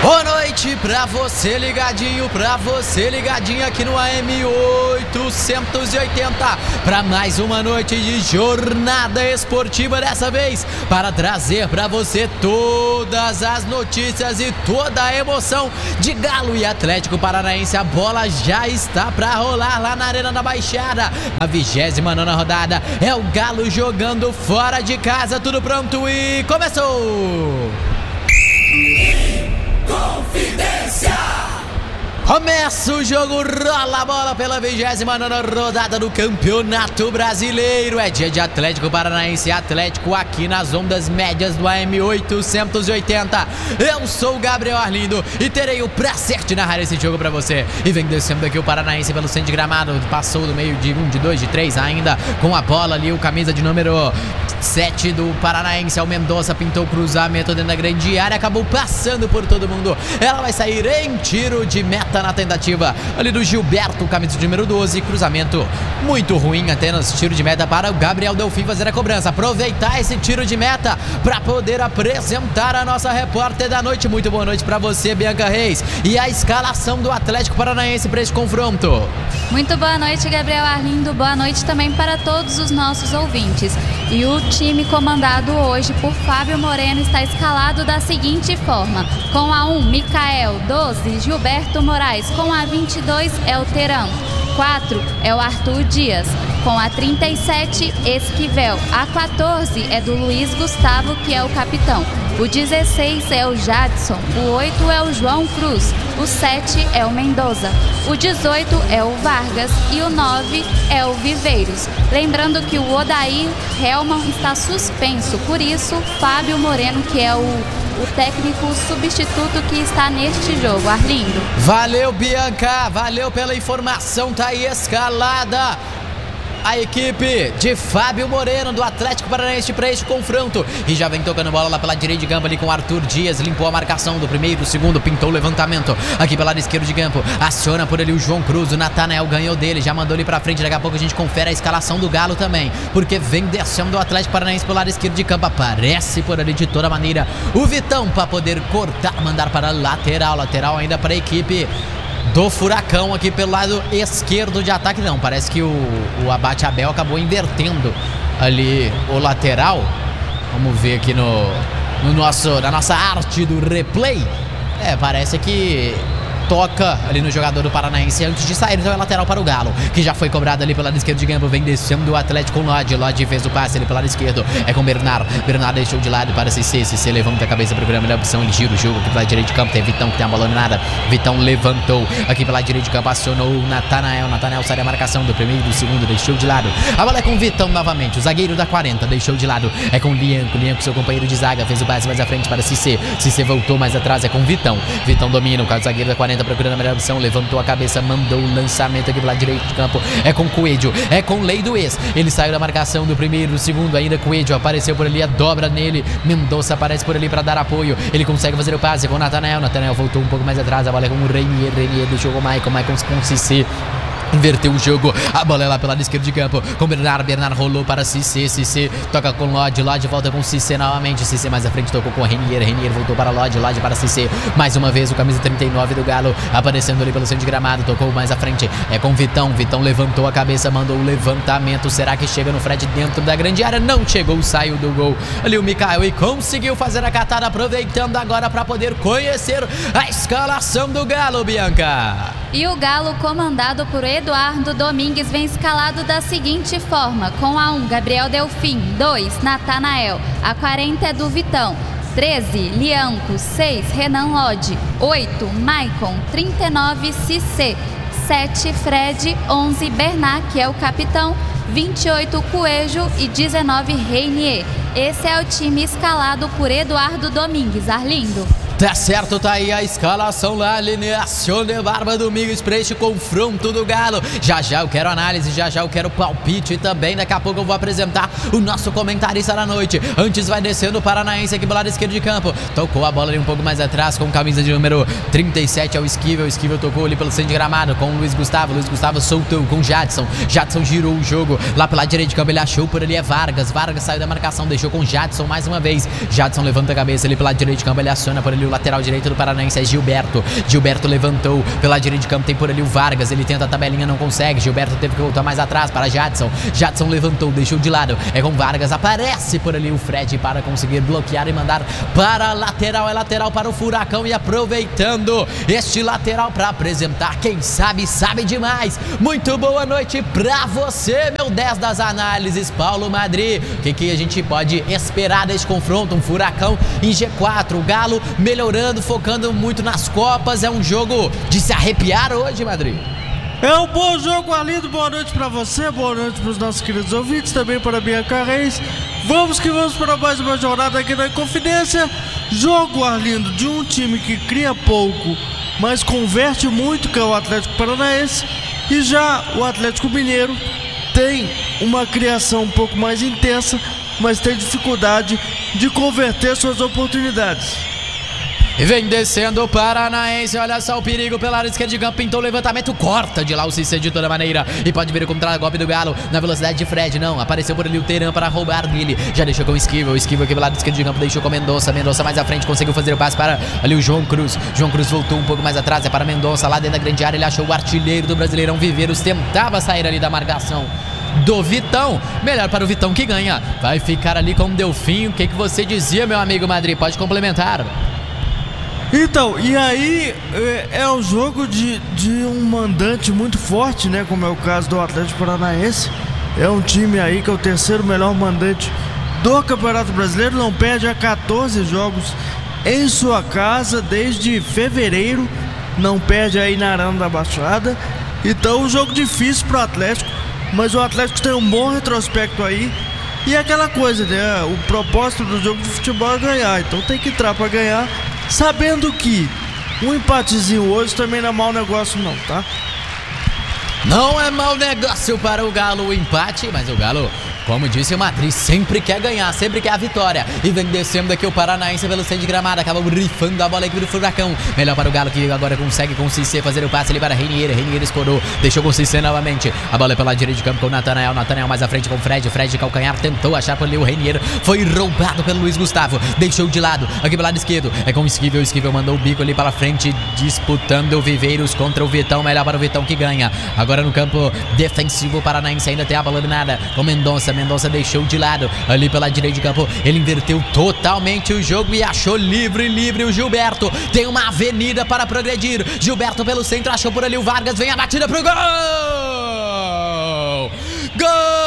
Boa noite pra você ligadinho, aqui no AM 880 para mais uma noite de jornada esportiva, dessa vez para trazer pra você todas as notícias e toda a emoção de Galo e Atlético Paranaense. A bola já está pra rolar lá na Arena da Baixada, a 29ª rodada, é o Galo jogando fora de casa, tudo pronto e começou! Confidência! Começa o jogo, rola a bola pela 29ª rodada do Campeonato Brasileiro. É dia de Atlético Paranaense e Atlético aqui nas ondas médias do AM 880. Eu sou o Gabriel Arlindo e terei o prazer de narrar esse jogo pra você. E vem descendo aqui o Paranaense pelo centro de gramado. Passou do meio de 1, de 2, de 3 ainda. Com a bola ali, o camisa de número 7 do Paranaense, o Mendonça, pintou o cruzamento dentro da grande área. Acabou passando por todo mundo. Ela vai sair em tiro de meta na tentativa ali do Gilberto, camisa de número 12, cruzamento muito ruim, apenas tiro de meta para o Gabriel Delfim fazer a cobrança, aproveitar esse tiro de meta para poder apresentar a nossa repórter da noite. Muito boa noite para você, Bianca Reis, e a escalação do Atlético Paranaense para esse confronto. Muito boa noite, Gabriel Arlindo, boa noite também para todos os nossos ouvintes. E o time comandado hoje por Fábio Moreno está escalado da seguinte forma: com a 1, Micael; 12, Gilberto Moraes; com a 22, é o Terão; 4 é o Arthur Dias; com a 37, Esquivel; a 14 é do Luiz Gustavo, que é o capitão; o 16 é o Jadson; o 8 é o João Cruz; o 7 é o Mendoza; o 18 é o Vargas e o 9 é o Viveiros. Lembrando que o Odair Helman está suspenso, por isso Fábio Moreno, que é o técnico substituto que está neste jogo. Arlindo. Valeu, Bianca, valeu pela informação, tá aí escalada a equipe de Fábio Moreno do Atlético Paranaense para este confronto. E já vem tocando bola lá pela direita de campo ali com Arthur Dias. Limpou a marcação do primeiro, segundo, pintou o levantamento aqui pelo lado esquerdo de campo. Aciona por ali o João Cruz, o Natanael ganhou dele, já mandou ele pra frente. Daqui a pouco a gente confere a escalação do Galo também, porque vem descendo o Atlético Paranaense pelo lado esquerdo de campo. Aparece por ali de toda maneira o Vitão para poder cortar, mandar para a lateral ainda para a equipe do Furacão aqui pelo lado esquerdo de ataque. Não, parece que o Abate Abel acabou invertendo ali o lateral. Vamos ver aqui na nossa arte do replay. Parece que toca ali no jogador do Paranaense antes de sair, então é lateral para o Galo, que já foi cobrado ali pelo lado esquerdo de campo. Vem descendo o Atlético com Lodge fez o passe ali pelo lado esquerdo, é com Bernardo deixou de lado para CC levanta a cabeça, procura a melhor opção, ele gira o jogo aqui pelo lado direito de campo. Tem Vitão que tem a bola nada, Vitão levantou aqui pelo lado direito de campo, acionou o Natanael sai da marcação do primeiro e do segundo, deixou de lado, a bola é com Vitão novamente, o zagueiro da 40 deixou de lado, é com Lianco, seu companheiro de zaga, fez o passe mais à frente para CC voltou mais atrás, é com Vitão domina o zagueiro da 40 procurando a melhor opção, levantou a cabeça, mandou o lançamento aqui pro lado direito de campo, é com Coelho, é com Lei do Ex, ele saiu da marcação do primeiro, do segundo, ainda Coelho apareceu por ali, a dobra nele, Mendonça aparece por ali para dar apoio, ele consegue fazer o passe com o Natanael voltou um pouco mais atrás, a bola é com o Renier deixou com o Maicon com o Cissé, inverteu o jogo, a bola é lá pelo lado esquerdo de campo com Bernardo rolou para Cissé toca com Lodge volta com Cissé novamente, Cissé mais à frente tocou com Renier voltou para Lodge para Cissé, mais uma vez o camisa 39 do Galo aparecendo ali pelo centro de gramado, tocou mais à frente, é com Vitão levantou a cabeça, mandou o levantamento, será que chega no Fred dentro da grande área? Não chegou, saiu do gol ali o Micael e conseguiu fazer a catada, aproveitando agora para poder conhecer a escalação do Galo, Bianca. E o Galo, comandado por Eduardo Domingues, vem escalado da seguinte forma: com a 1, Gabriel Delfim; 2, Natanael; a 40 é do Vitão; 13, Lianco; 6, Renan Lodge; 8, Maicon; 39, Cissé; 7, Fred; 11, Bernard, que é o capitão; 28, Coelho e 19, Renier. Esse é o time escalado por Eduardo Domingues. Arlindo. Tá certo, tá aí a escalação lá, alineação de Barba Domingues para este confronto do Galo. Já eu quero análise, já eu quero palpite também. Daqui a pouco eu vou apresentar o nosso comentarista da noite. Antes vai descendo o Paranaense aqui do lado esquerdo de campo. Tocou a bola ali um pouco mais atrás com camisa de número 37, é o Esquivel. Esquivel tocou ali pelo centro de gramado com o Luiz Gustavo. Luiz Gustavo soltou com o Jadson. Jadson girou o jogo lá pela direita de campo, ele achou por ali, é Vargas. Vargas saiu da marcação, deixou com o Jadson mais uma vez. Jadson levanta a cabeça ali pela direita de campo, ele aciona por ali ali o lateral direito do Paranaense, é Gilberto levantou pela direita de campo, tem por ali o Vargas, ele tenta a tabelinha, não consegue, Gilberto teve que voltar mais atrás para Jadson levantou, deixou de lado, é com Vargas, aparece por ali o Fred para conseguir bloquear e mandar para a lateral, é lateral para o Furacão, e aproveitando este lateral para apresentar, quem sabe demais. Muito boa noite pra você, meu 10 das análises, Paulo Madri. O que a gente pode esperar deste confronto? Um Furacão em G4, o Galo melhorando, focando muito nas Copas, é um jogo de se arrepiar hoje, Madri. É um bom jogo, Arlindo. Boa noite pra você, boa noite pros nossos queridos ouvintes, também para a Bianca Reis. Vamos para mais uma jornada aqui na Inconfidência. Jogo, Arlindo, de um time que cria pouco, mas converte muito, que é o Atlético Paranaense. E já o Atlético Mineiro tem uma criação um pouco mais intensa, mas tem dificuldade de converter suas oportunidades. E vem descendo o Paranaense, olha só o perigo pela área esquerda de campo, pintou o levantamento, corta de lá o Cícero de toda maneira, e pode vir o contra-golpe do Galo, na velocidade de Fred, não, apareceu por ali o Teran para roubar dele, já deixou com o Esquivel aqui pelo lado esquerdo de campo, deixou com Mendonça mais à frente, conseguiu fazer o passe para ali o João Cruz voltou um pouco mais atrás, é para Mendonça, lá dentro da grande área, ele achou o artilheiro do Brasileirão, Viveiros, tentava sair ali da marcação do Vitão, melhor para o Vitão que ganha, vai ficar ali com o Delfinho. O que você dizia, meu amigo Madri? Pode complementar. Então, e aí é um jogo de um mandante muito forte, né? Como é o caso do Atlético Paranaense. É um time aí que é o terceiro melhor mandante do Campeonato Brasileiro. Não perde há 14 jogos em sua casa desde fevereiro. Não perde aí na Arena da Baixada. Então, um jogo difícil pro Atlético, mas o Atlético tem um bom retrospecto aí. E é aquela coisa, né? O propósito do jogo de futebol é ganhar. Então tem que entrar para ganhar, sabendo que um empatezinho hoje também não é mau negócio não, tá? Não é mau negócio para o Galo o empate, mas o Galo, como disse o Madri, sempre quer ganhar, sempre quer a vitória. E vem descendo aqui o Paranaense pelo centro de gramado, acaba rifando a bola aqui do Furacão. Melhor para o Galo, que agora consegue com o Cissé fazer o passe ali para Reinier escorou, deixou com o Cissé novamente. A bola é pela direita de campo com o Natanael mais à frente com o Fred de calcanhar, tentou achar por ali o Reinier, foi roubado pelo Luiz Gustavo, deixou de lado, aqui pelo lado esquerdo, é com o Esquivel mandou o bico ali para frente, disputando o Viveiros contra o Vitão, melhor para o Vitão que ganha. Agora no campo defensivo, o Paranaense ainda tem a bola dominada com Mendonça deixou de lado, ali pela direita de campo, ele inverteu totalmente o jogo e achou livre o Gilberto, tem uma avenida para progredir, Gilberto pelo centro, achou por ali o Vargas, vem a batida pro gol! Gol!